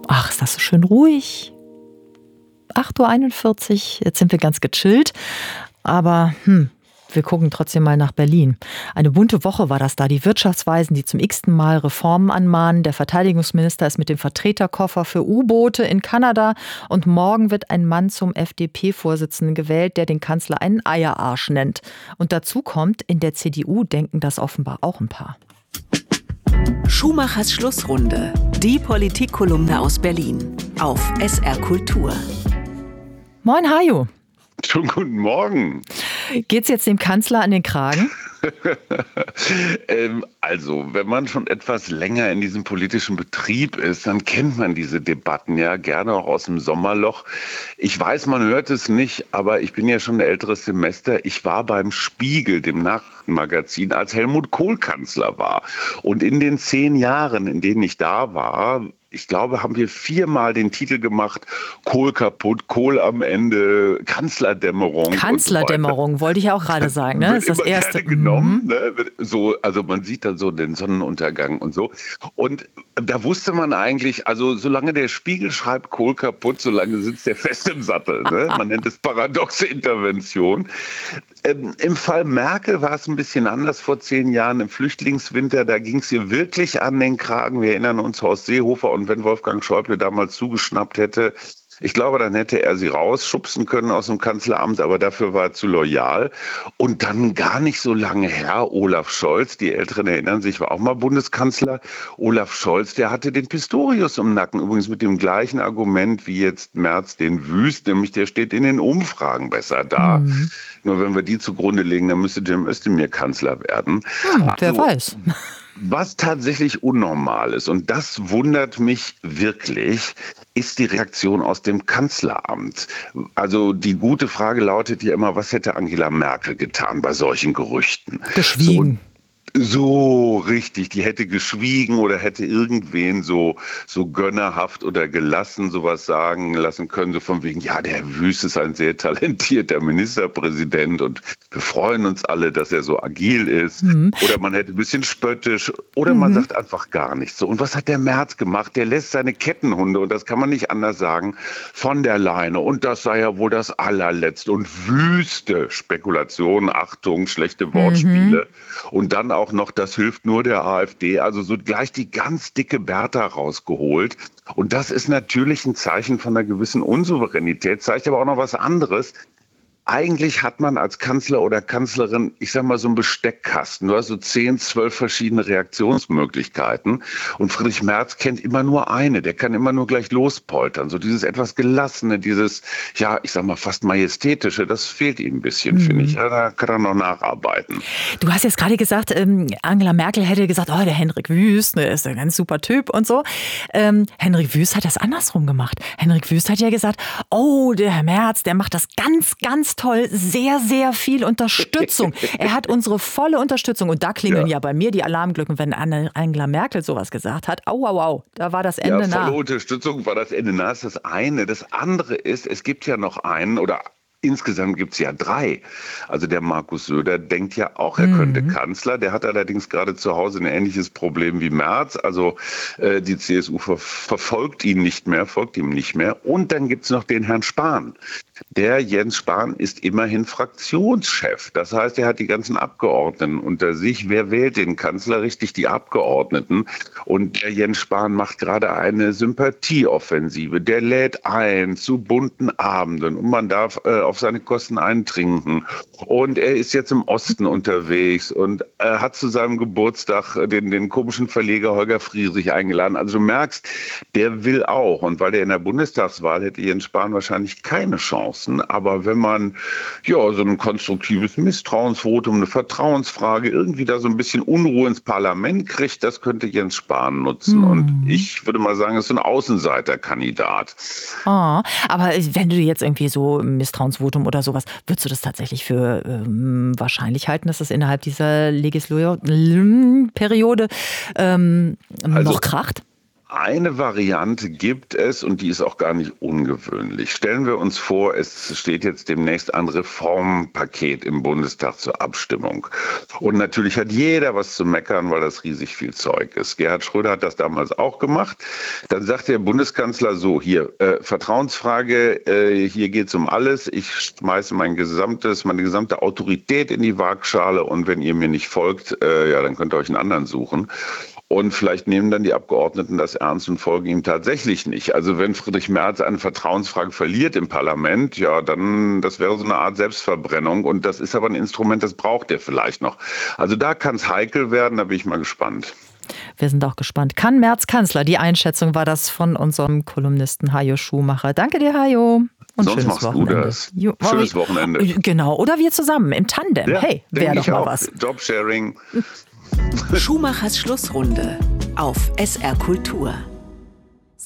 Ach, ist das so schön ruhig. 8:41 Uhr, jetzt sind wir ganz gechillt. Aber wir gucken trotzdem mal nach Berlin. Eine bunte Woche war das da. Die Wirtschaftsweisen, die zum x-ten Mal Reformen anmahnen. Der Verteidigungsminister ist mit dem Vertreterkoffer für U-Boote in Kanada. Und morgen wird ein Mann zum FDP-Vorsitzenden gewählt, der den Kanzler einen Eierarsch nennt. Und dazu kommt, in der CDU denken das offenbar auch ein paar. Schumachers Schlussrunde. Die Politikkolumne aus Berlin. Auf SR Kultur. Moin, Hajo. Schönen guten Morgen. Geht's jetzt dem Kanzler an den Kragen? Also, wenn man schon etwas länger in diesem politischen Betrieb ist, dann kennt man diese Debatten ja gerne auch aus dem Sommerloch. Ich weiß, man hört es nicht, aber ich bin ja schon ein älteres Semester. Ich war beim Spiegel, dem Nachrichtenmagazin, als Helmut Kohl Kanzler war. Und in den 10 Jahren, in denen ich da war, ich glaube, haben wir 4-mal den Titel gemacht, Kohl kaputt, Kohl am Ende, Kanzlerdämmerung. Kanzlerdämmerung, wollte ich ja auch gerade sagen. Ne? Das ist das Erste. Genommen, ne? So, also man sieht dann so den Sonnenuntergang und so. Und da wusste man eigentlich, also solange der Spiegel schreibt Kohl kaputt, solange sitzt der fest im Sattel. Ne? Man nennt es paradoxe Intervention. Im Fall Merkel war es ein bisschen anders vor 10 Jahren im Flüchtlingswinter. Da ging es ihr wirklich an den Kragen. Wir erinnern uns, Horst Seehofer, und wenn Wolfgang Schäuble damals zugeschnappt hätte, ich glaube, dann hätte er sie rausschubsen können aus dem Kanzleramt, aber dafür war er zu loyal. Und dann gar nicht so lange her, Olaf Scholz, die Älteren erinnern sich, war auch mal Bundeskanzler. Olaf Scholz, der hatte den Pistorius im Nacken, übrigens mit dem gleichen Argument wie jetzt Merz den Wüst, nämlich der steht in den Umfragen besser da. Nur wenn wir die zugrunde legen, dann müsste Cem Özdemir Kanzler werden. Wer weiß. Was tatsächlich unnormal ist, und das wundert mich wirklich, ist die Reaktion aus dem Kanzleramt. Also die gute Frage lautet ja immer, was hätte Angela Merkel getan bei solchen Gerüchten? Geschwiegen. So richtig, die hätte geschwiegen oder hätte irgendwen so gönnerhaft oder gelassen sowas sagen lassen können, so von wegen, ja, der Herr Wüst ist ein sehr talentierter Ministerpräsident und wir freuen uns alle, dass er so agil ist. Oder man hätte ein bisschen spöttisch oder man sagt einfach gar nichts. So, und was hat der Merz gemacht? Der lässt seine Kettenhunde, und das kann man nicht anders sagen, von der Leine, und das sei ja wohl das allerletzte, und wüste Spekulationen, Achtung, schlechte Wortspiele, und dann auch noch, das hilft nur der AfD, also so gleich die ganz dicke Bertha rausgeholt. Und das ist natürlich ein Zeichen von einer gewissen Unsouveränität, zeigt aber auch noch was anderes. Eigentlich hat man als Kanzler oder Kanzlerin, ich sag mal, so einen Besteckkasten. Du hast so 10, 12 verschiedene Reaktionsmöglichkeiten. Und Friedrich Merz kennt immer nur eine. Der kann immer nur gleich lospoltern. So dieses etwas Gelassene, dieses, ja, ich sag mal, fast Majestätische, das fehlt ihm ein bisschen, finde ich. Ja, da kann er noch nacharbeiten. Du hast jetzt gerade gesagt, Angela Merkel hätte gesagt, oh, der Henrik Wüst, ne, ist ein ganz super Typ und so. Henrik Wüst hat das andersrum gemacht. Henrik Wüst hat ja gesagt, oh, der Herr Merz, der macht das ganz, ganz toll, sehr, sehr viel Unterstützung. Er hat unsere volle Unterstützung. Und da klingeln ja bei mir die Alarmglocken, wenn Angela Merkel sowas gesagt hat. Au, au, au, da war das Ende nah. Volle Unterstützung war das Ende nah, ist das eine. Das andere ist, es gibt ja noch einen, oder insgesamt gibt es ja 3. Also der Markus Söder denkt ja auch, er könnte Kanzler. Der hat allerdings gerade zu Hause ein ähnliches Problem wie Merz. Also die CSU verfolgt ihn nicht mehr, folgt ihm nicht mehr. Und dann gibt es noch den Herrn Spahn. Der Jens Spahn ist immerhin Fraktionschef. Das heißt, er hat die ganzen Abgeordneten unter sich. Wer wählt den Kanzler? Richtig, die Abgeordneten. Und der Jens Spahn macht gerade eine Sympathieoffensive. Der lädt ein zu bunten Abenden und man darf auf seine Kosten eintrinken. Und er ist jetzt im Osten unterwegs und hat zu seinem Geburtstag den komischen Verleger Holger Friedrich eingeladen. Also du merkst, der will auch. Und weil der in der Bundestagswahl hätte Jens Spahn wahrscheinlich keine Chancen. Aber wenn man so ein konstruktives Misstrauensvotum, eine Vertrauensfrage, irgendwie da so ein bisschen Unruhe ins Parlament kriegt, das könnte Jens Spahn nutzen. Und ich würde mal sagen, es ist ein Außenseiterkandidat. Oh, aber wenn du jetzt irgendwie so Misstrauensvotum oder sowas, würdest du das tatsächlich für wahrscheinlich halten, dass das innerhalb dieser Legislaturperiode noch kracht? Eine Variante gibt es und die ist auch gar nicht ungewöhnlich. Stellen wir uns vor, es steht jetzt demnächst ein Reformpaket im Bundestag zur Abstimmung. Und natürlich hat jeder was zu meckern, weil das riesig viel Zeug ist. Gerhard Schröder hat das damals auch gemacht. Dann sagt der Bundeskanzler so, hier, Vertrauensfrage, hier geht's um alles. Ich schmeiße meine gesamte Autorität in die Waagschale und wenn ihr mir nicht folgt, dann könnt ihr euch einen anderen suchen. Und vielleicht nehmen dann die Abgeordneten das ernst und folgen ihm tatsächlich nicht. Also wenn Friedrich Merz eine Vertrauensfrage verliert im Parlament, dann das wäre so eine Art Selbstverbrennung. Und das ist aber ein Instrument, das braucht er vielleicht noch. Also da kann es heikel werden, da bin ich mal gespannt. Wir sind auch gespannt. Kann Merz Kanzler? Die Einschätzung war das von unserem Kolumnisten Hajo Schumacher. Danke dir, Hajo. Und sonst machst Wochenende. Du das. Schönes Wochenende. Genau, oder wir zusammen im Tandem. Ja, hey, wäre doch mal auch. Was. Jobsharing. Schumachers Schlussrunde auf SR Kultur.